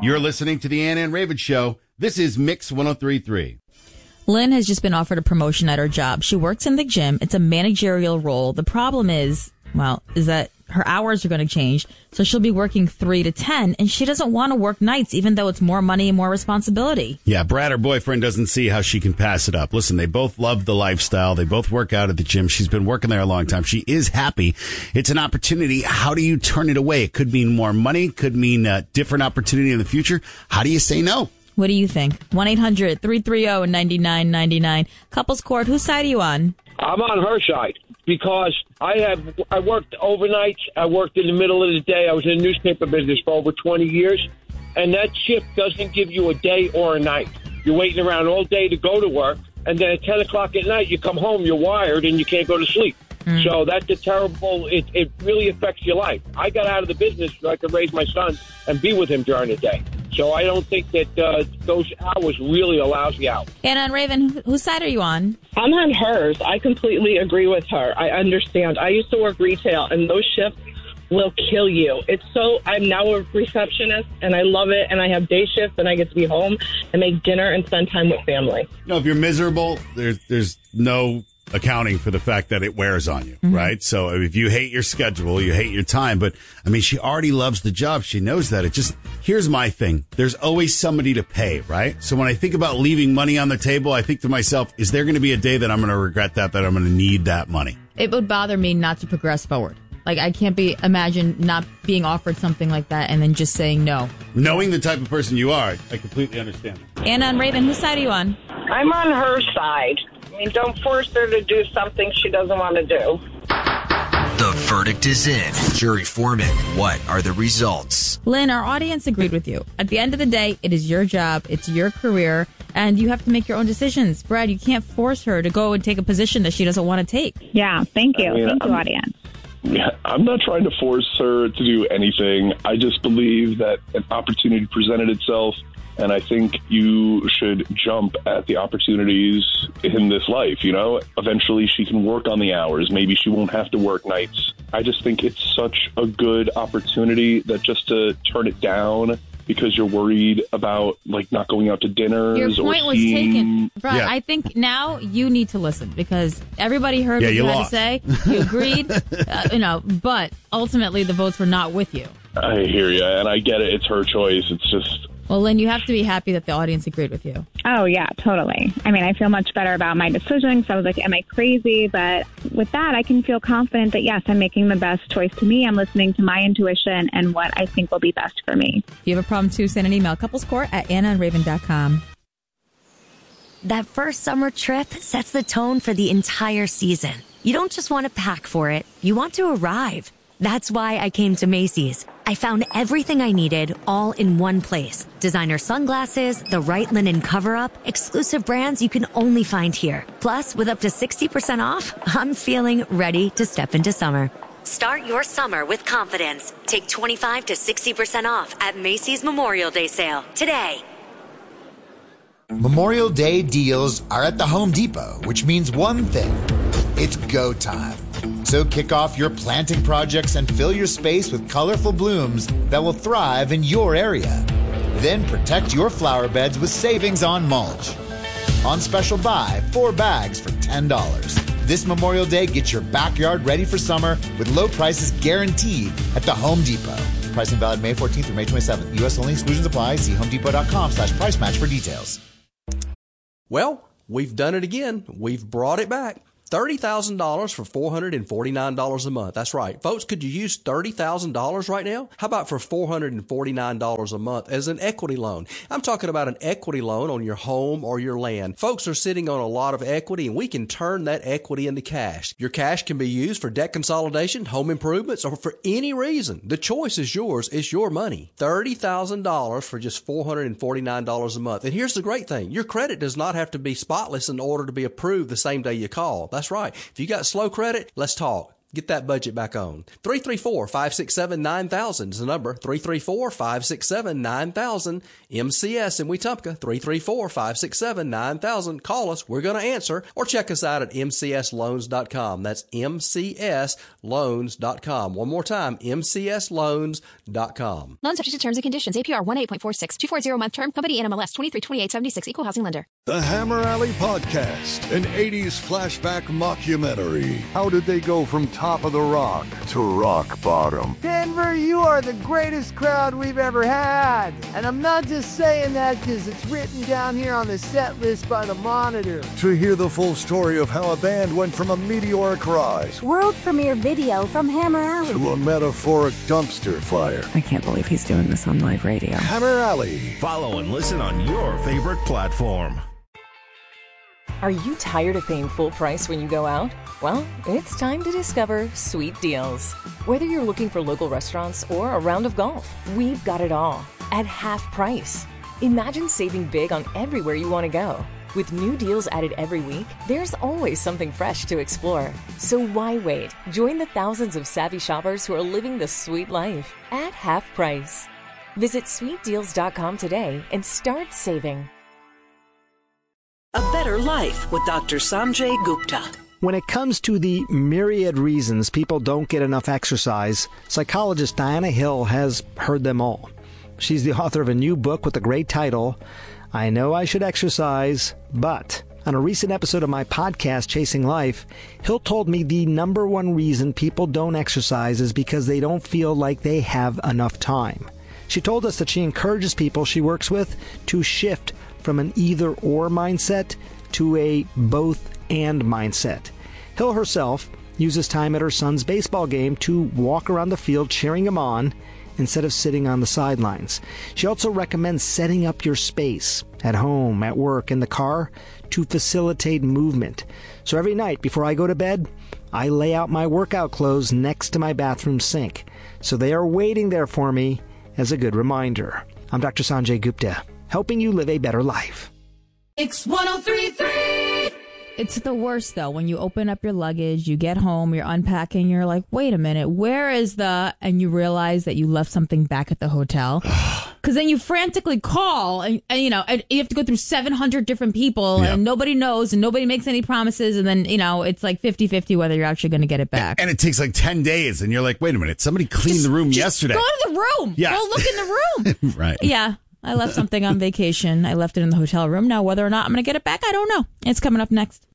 You're listening to the Ann and Raven Show. This is Mix 103.3. Lynn has just been offered a promotion at her job. She works in the gym. It's a managerial role. The problem is that her hours are going to change. So she'll be working 3 to 10, and she doesn't want to work nights, even though it's more money and more responsibility. Yeah, Brad, her boyfriend, doesn't see how she can pass it up. Listen, they both love the lifestyle. They both work out at the gym. She's been working there a long time. She is happy. It's an opportunity. How do you turn it away? It could mean more money, could mean a different opportunity in the future. How do you say no? What do you think? 1-800-330-9999. Couples Court, whose side are you on? I'm on her side because I worked overnights. I worked in the middle of the day. I was in the newspaper business for over 20 years, and that shift doesn't give you a day or a night. You're waiting around all day to go to work, and then at 10 o'clock at night, you come home, you're wired, and you can't go to sleep. So that's it really affects your life. I got out of the business so I could raise my son and be with him during the day. So I don't think that those hours really allows you out. Anna and Raven, whose side are you on? I'm on hers. I completely agree with her. I understand. I used to work retail, and those shifts will kill you. I'm now a receptionist, and I love it, and I have day shifts, and I get to be home and make dinner and spend time with family. No, if you're miserable, there's no accounting for the fact that it wears on you, right? So if you hate your schedule, you hate your time. But, I mean, she already loves the job. She knows that. Here's my thing. There's always somebody to pay, right? So when I think about leaving money on the table, I think to myself, is there going to be a day that I'm going to regret that I'm going to need that money? It would bother me not to progress forward. Like, I can't imagine not being offered something like that and then just saying no. Knowing the type of person you are, I completely understand. Anna and Raven, whose side are you on? I'm on her side. I mean, don't force her to do something she doesn't want to do. The verdict is in. Jury foreman, what are the results? Lynn, our audience agreed with you. At the end of the day, it is your job, it's your career, and you have to make your own decisions. Brad, you can't force her to go and take a position that she doesn't want to take. Yeah, thank you. Thank you, audience. Yeah, I'm not trying to force her to do anything. I just believe that an opportunity presented itself, and I think you should jump at the opportunities in this life, you know? Eventually she can work on the hours. Maybe she won't have to work nights. I just think it's such a good opportunity that just to turn it down because you're worried about, like, not going out to dinners. Your point was taken. Brad, Yeah. I think now you need to listen because everybody heard what you had to say. You agreed, but ultimately the votes were not with you. I hear you, and I get it. It's her choice. It's just... Well, Lynn, you have to be happy that the audience agreed with you. Oh, yeah, totally. I mean, I feel much better about my decision because I was like, am I crazy? But with that, I can feel confident that, yes, I'm making the best choice to me. I'm listening to my intuition and what I think will be best for me. If you have a problem, too, send an email, couplescourt@annaandraven.com. That first summer trip sets the tone for the entire season. You don't just want to pack for it. You want to arrive. That's why I came to Macy's. I found everything I needed all in one place. Designer sunglasses, the right linen cover-up, exclusive brands you can only find here. Plus, with up to 60% off, I'm feeling ready to step into summer. Start your summer with confidence. Take 25 to 60% off at Macy's Memorial Day sale today. Memorial Day deals are at the Home Depot, which means one thing. It's go time. So kick off your planting projects and fill your space with colorful blooms that will thrive in your area. Then protect your flower beds with savings on mulch. On special buy, 4 bags for $10. This Memorial Day, get your backyard ready for summer with low prices guaranteed at the Home Depot. Pricing valid May 14th through May 27th. U.S. only. Exclusions apply. See homedepot.com/price match for details. Well, we've done it again. We've brought it back. $30,000 for $449 a month. That's right. Folks, could you use $30,000 right now? How about for $449 a month as an equity loan? I'm talking about an equity loan on your home or your land. Folks are sitting on a lot of equity, and we can turn that equity into cash. Your cash can be used for debt consolidation, home improvements, or for any reason. The choice is yours. It's your money. $30,000 for just $449 a month. And here's the great thing. Your credit does not have to be spotless in order to be approved the same day you call. That's right. If you got slow credit, let's talk. Get that budget back on. 334-567-9000 is the number. 334-567-9000. MCS in Wetumpka. 334-567-9000. Call us. We're going to answer. Or check us out at mcsloans.com. That's mcsloans.com. One more time, mcsloans.com. Loan subject to terms and conditions. APR 1.846. 240-month term. Company NMLS 232876. Equal housing lender. The Hammer Alley Podcast, an 80s flashback mockumentary. How did they go from top of the rock to rock bottom? Denver, you are the greatest crowd we've ever had. And I'm not just saying that because it's written down here on the set list by the Monitor. To hear the full story of how a band went from a meteoric rise, world premiere video from Hammer Alley, to a metaphoric dumpster fire. I can't believe he's doing this on live radio. Hammer Alley. Follow and listen on your favorite platform. Are you tired of paying full price when you go out? Well, it's time to discover Sweet Deals. Whether you're looking for local restaurants or a round of golf, we've got it all at half price. Imagine saving big on everywhere you want to go. With new deals added every week, there's always something fresh to explore. So why wait? Join the thousands of savvy shoppers who are living the sweet life at half price. Visit sweetdeals.com today and start saving. A Better Life with Dr. Sanjay Gupta. When it comes to the myriad reasons people don't get enough exercise, psychologist Diana Hill has heard them all. She's the author of a new book with a great title, I Know I Should Exercise, But. On a recent episode of my podcast, Chasing Life, Hill told me the number one reason people don't exercise is because they don't feel like they have enough time. She told us that she encourages people she works with to shift from an either-or mindset to a both-and mindset. Hill herself uses time at her son's baseball game to walk around the field cheering him on instead of sitting on the sidelines. She also recommends setting up your space at home, at work, in the car to facilitate movement. So every night before I go to bed, I lay out my workout clothes next to my bathroom sink. So they are waiting there for me as a good reminder. I'm Dr. Sanjay Gupta, helping you live a better life. It's 103.3. It's the worst, though, when you open up your luggage, you get home, you're unpacking, you're like, wait a minute, where is the... And you realize that you left something back at the hotel. Because then you frantically call, and you know, and you have to go through 700 different people, and nobody knows, and nobody makes any promises, and then, you know, it's like 50-50 whether you're actually going to get it back. And it takes like 10 days, and you're like, wait a minute, somebody cleaned the room yesterday. Go to the room. Yeah. Go look in the room. Right. Yeah. I left something on vacation. I left it in the hotel room. Now, whether or not I'm going to get it back, I don't know. It's coming up next.